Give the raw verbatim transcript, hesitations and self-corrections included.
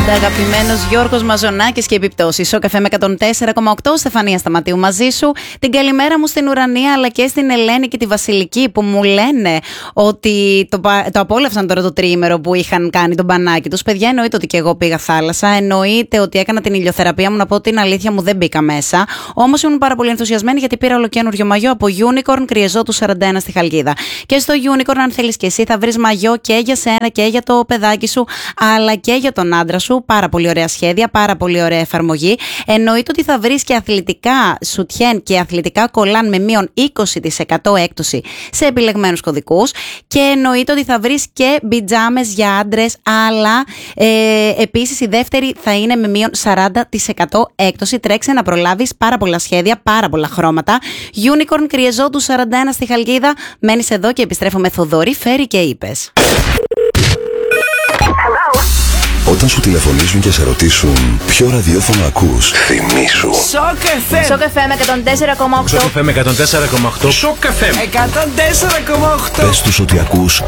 πάντα αγαπημένος Γιώργος Μαζονάκης και επιπτώσεις. Ο καφέ με εκατόν τέσσερα κόμμα οκτώ, Στεφανία Σταματίου μαζί σου. Την καλημέρα μου στην Ουρανία αλλά και στην Ελένη και τη Βασιλική που μου λένε ότι το, το απόλαυσαν τώρα το τριήμερο που είχαν κάνει τον μπανάκι τους. Παιδιά, εννοείται ότι και εγώ πήγα θάλασσα. Εννοείται ότι έκανα την ηλιοθεραπεία μου. Να πω την αλήθεια μου, δεν μπήκα μέσα. Όμως ήμουν πάρα πολύ ενθουσιασμένη γιατί πήρα ολοκένουργιο μαγιό από Unicorn Κρυεζό του σαράντα ένα στη Χαλκίδα. Και στο Unicorn, αν θέλεις και εσύ, θα βρεις μαγιό και για σένα και για το παιδάκι σου, αλλά και για τον άντρα σου. Πάρα πολύ ωραία σχέδια, πάρα πολύ ωραία εφαρμογή. Εννοείται ότι θα βρεις και αθλητικά σουτιέν και αθλητικά κολάν με μείον είκοσι τοις εκατό έκπτωση σε επιλεγμένους κωδικούς. Και εννοείται ότι θα βρεις και μπιτζάμες για άντρες, αλλά ε, επίσης η δεύτερη θα είναι με μείον σαράντα τοις εκατό έκπτωση. Τρέξε να προλάβεις, πάρα πολλά σχέδια, πάρα πολλά χρώματα. Unicorn Κρυεζό του σαράντα ένα στη Χαλκίδα. Μένεις εδώ και επιστρέφω με Θοδωρή, Φέρη και Είπες. Όταν σου τηλεφωνήσουν και σε ρωτήσουν ποιο ραδιόφωνο ακούς, θυμήσου Σοκ εφ εμ. Σοκ εφ εμ εκατόν τέσσερα κόμμα οκτώ. Σοκ εφ εμ εκατόν τέσσερα κόμμα οκτώ. Σοκ εφ εμ εκατόν τέσσερα κόμμα οκτώ. Πες τους ότι ακούς